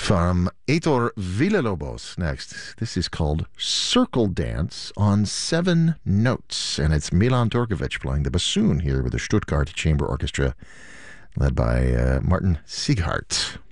from Heitor Villalobos next. This is called Circle Dance on 7 Notes, and it's Milan Turkovic playing the bassoon here with the Stuttgart Chamber Orchestra led by Martin Sieghart.